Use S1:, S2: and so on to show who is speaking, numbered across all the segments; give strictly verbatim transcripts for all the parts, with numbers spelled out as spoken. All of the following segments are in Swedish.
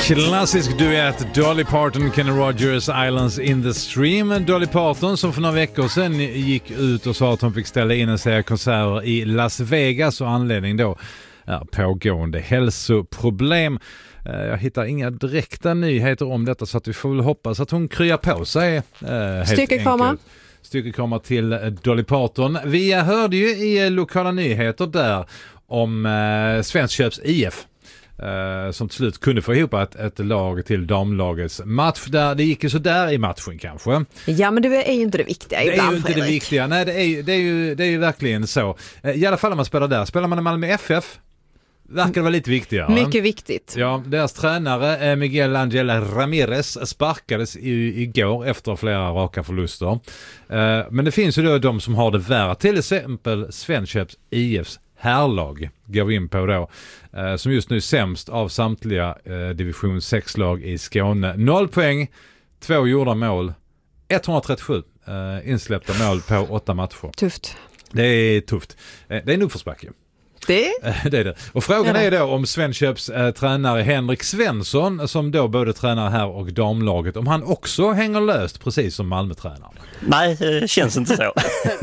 S1: Klassisk duett, Dolly Parton, Kenny Rogers, Islands in the Stream. Dolly Parton som för några veckor sedan gick ut och sa att hon fick ställa in en serie konserter i Las Vegas och anledning då är pågående hälsoproblem. Jag hittar inga direkta nyheter om detta så att vi får väl hoppas att hon kryar på sig. Eh,
S2: Styrkekramar.
S1: Styrkekramar till Dolly Parton. Vi hörde ju i lokala nyheter där om eh, Svenskköps I F. Uh, som till slut kunde få ihop ett, ett lag till damlagets match där det gick ju så där i matchen kanske.
S2: Ja, men det är ju inte det viktiga
S1: det
S2: ibland,
S1: är ju inte
S2: Fredrik.
S1: det viktiga. Nej, det är ju, det är ju, det är ju verkligen så. Uh, I alla fall om man spelar där. Spelar man i Malmö F F verkar det vara lite viktigare.
S2: Mycket viktigt.
S1: Ja, deras tränare Miguel Angel Ramirez sparkades i, igår efter flera raka förluster. Uh, men det finns ju då de som har det värre. Till exempel Svenskköps I Fs härlag går vi in på då, eh, som just nu är sämst av samtliga eh, division sex-lag i Skåne. Noll poäng, två gjorda mål, etthundratrettiosju eh, insläppta mål på åtta matcher.
S2: Tufft.
S1: Det är tufft. Eh, det är nog försbacke.
S2: Det?
S1: det är det. Och frågan
S2: ja.
S1: är då om Svenskköps eh, tränare Henrik Svensson, som då både tränar här och damlaget, om han också hänger löst precis som Malmö-tränaren.
S3: Nej, det känns inte så.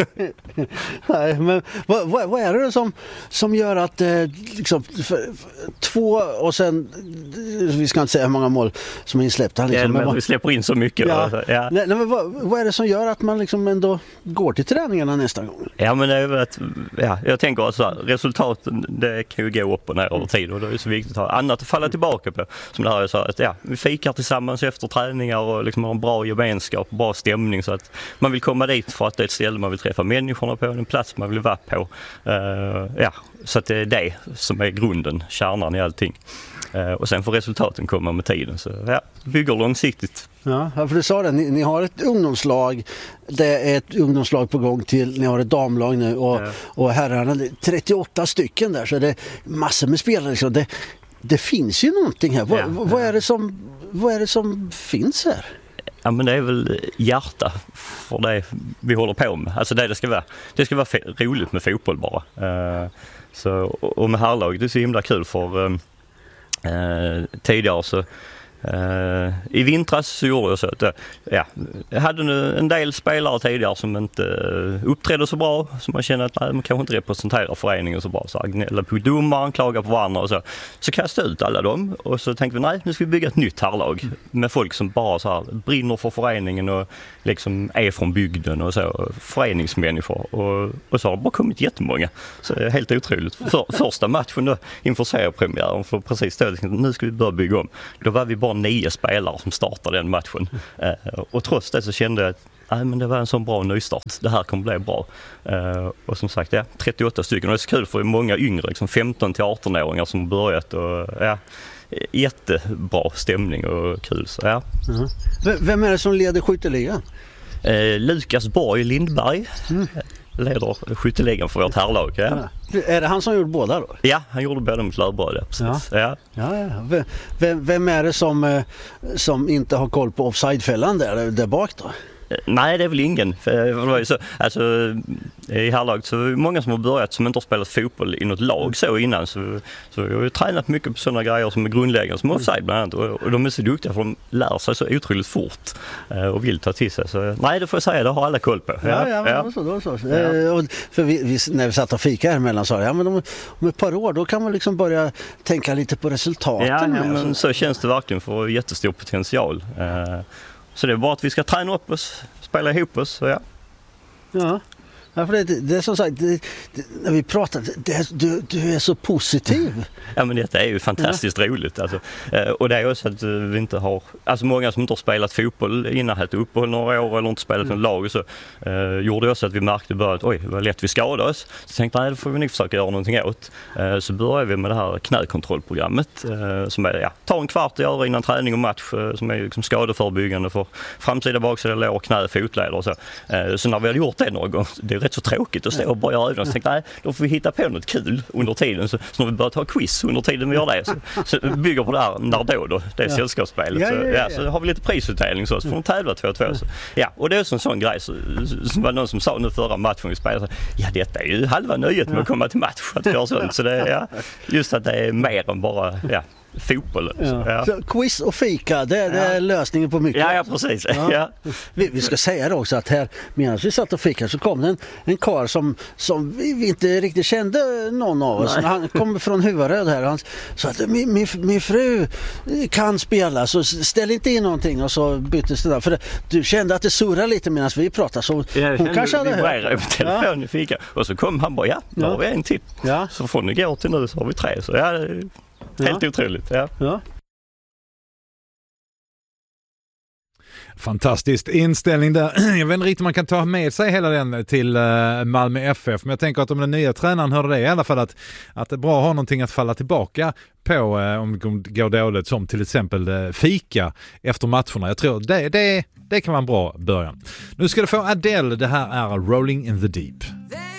S4: Nej, men vad, vad, vad är det som, som gör att eh, liksom, för, för, två och sen, vi ska inte säga hur många mål som är insläppta. Liksom,
S3: ja, men
S4: men vad,
S3: vi släpper in så mycket.
S4: Ja,
S3: alltså, ja.
S4: nej, nej, men vad, vad är det som gör att man liksom ändå går till träningarna nästa gång?
S3: Ja, men det är väl att, ja, jag tänker alltså här, resultaten, det kan ju gå upp och ner över tid och det är så viktigt att ha annat att falla tillbaka på. Som det här jag sa, att ja, vi fikar tillsammans efter träningar och liksom har en bra gemenskap, bra stämning så att man vill komma dit för att det är ett ställe man vill träffa människorna på, en plats man vill vara på. Uh, ja, så att det är det som är grunden, kärnan i allting. Uh, och sen får resultaten komma med tiden. Så ja, bygger långsiktigt.
S4: Ja, för du sa det, ni, ni har ett ungdomslag, det är ett ungdomslag på gång till, ni har ett damlag nu och, ja. och herrarna, trettioåtta stycken där, så det är massor med spelare. Liksom. Det, det finns ju någonting här. Vad, ja, ja. vad, är det som, vad är det som finns här?
S3: Ja, men det är väl hjärta för det vi håller på med. Alltså det det ska vara. Det ska vara fe- roligt med fotboll bara. Uh, så, och med härlag, det är så himla kul för uh, uh, tidigare så Uh, i vintras så gjorde jag så att uh, ja, jag hade nu en del spelare tidigare som inte uh, uppträdde så bra, som man kände att nej, man kanske inte representerar föreningen så bra, så gnälla på domaren, klaga på varandra och så. Så kastade ut alla dem och så tänkte vi nej, nu ska vi bygga ett nytt härlag med folk som bara så här brinner för föreningen och liksom är från bygden och så, föreningsmänniskor och, och så har det bara kommit jättemånga. Så det är helt otroligt. För, första matchen då inför seriepremiären, för precis då, nu ska vi börja bygga om. Då var vi bara nio spelare som startade den matchen. Uh, och trots det så kände jag att nej, men det var en sån bra nystart. Det här kommer bli bra. Uh, och som sagt, ja, trettioåtta stycken. Och det är så kul för många yngre, liksom femton till arton-åringar som börjat. Och, ja, jättebra stämning och kul. Så, ja.
S4: Mm. V- vem är det som leder skytteligan?
S3: Uh, Lukas Borg Lindberg. Mm. Leder skytteligan för vårt härlag. Ja.
S4: Ja. Är det han som gjorde båda då?
S3: Ja, han gjorde båda mot Lövbröd.
S4: Ja.
S3: Ja.
S4: Ja, ja. Vem, vem är det som, som inte har koll på offsidefällan där, där bak då?
S3: Nej, det är väl ingen. För det var ju så, alltså, i härlaget så är det många som har börjat som inte har spelat fotboll i något lag så innan. Så, så jag har ju tränat mycket på sådana grejer som är grundläggande, som offside bland annat. Och, och de är så duktiga för de lär sig så otroligt fort och vill ta till sig. Så nej, det får jag säga, det har alla koll på.
S4: Ja, ja, ja. Men då så, då så. Ja. Eh, för vi, vi, när vi satt och fika här emellan sa ja, men om, om ett par år då kan man liksom börja tänka lite på resultaten.
S3: Ja, ja men
S4: så.
S3: så känns det verkligen för jättestor potential. Uh, Så det är bara att vi ska träna upp oss, spela ihop oss. Så ja.
S4: Ja. Ja, för det, det är som sagt, det, det, när vi pratar, det, du, du är så positiv.
S3: Ja, men detta är ju fantastiskt ja. roligt. Alltså. Och det är också att vi inte har, alltså många som inte har spelat fotboll innan, hade uppehåll några år eller inte spelat mm. en lag. Så uh, gjorde också att vi märkte börjat att oj, vad lätt vi skadade oss. Så tänkte jag, nej, det får vi nog försöka göra någonting åt. Uh, så började vi med det här knäkontrollprogrammet uh, som är, ja, tar en kvart att göra innan träning och match uh, som är liksom skadeförebyggande för framsida, baksida, lår, knä, fotleder och så. Uh, så när vi hade gjort det någon gång, det är rätt så tråkigt att stå och bara göra övningar. Så tänkte jag, nej, då får vi hitta på något kul under tiden. Så, så när vi börjar ta quiz under tiden vi gör det, så, så bygger på det här när då då, det är ja. sällskapsspelet. Så, ja, ja, ja. Ja, så har vi lite prisutdelning så, så får de tävla två två. Så, ja, och det är en sån grej så, som var någon som sa nu förra matchen vi spelade, så, ja, detta är ju halva nöjet med att komma till match. Att göra sånt. Så det, ja, just att det är mer än bara, ja, fotbollen.
S4: Ja.
S3: Så, ja.
S4: Så quiz och fika, det, det är
S3: Ja.
S4: lösningen på mycket.
S3: Ja, ja, precis.
S4: Ja.
S3: Ja.
S4: Vi, vi ska säga det också att här medan vi satt och fikade så kom det en, en karl som, som vi, vi inte riktigt kände någon av oss.
S3: Nej.
S4: Han kom från Huvaröd här och han sa att min, min, min fru kan spela så ställ inte in någonting och så byttes det där. För det, du kände att det surrade lite medan vi pratade så
S3: Ja,
S4: hon kanske hade
S3: vibrerade
S4: hört.
S3: på telefonen i fika. Och så kom han bara, ja, nu
S4: Ja.
S3: har vi en till.
S4: Ja.
S3: Så från igår till nu så har vi tre. Så ja, det är helt
S4: Ja.
S3: otroligt. Ja.
S4: Ja.
S1: Fantastiskt inställning där. Jag vet inte riktigt om man kan ta med sig hela den till uh, Malmö F F. Men jag tänker att om den nya tränaren hörde det i alla fall att, att det är bra att ha någonting att falla tillbaka på uh, om det går dåligt, som till exempel uh, fika efter matcherna. Jag tror det, det, det kan vara en bra början. Nu ska du få Adele. Det här är Rolling in the Deep.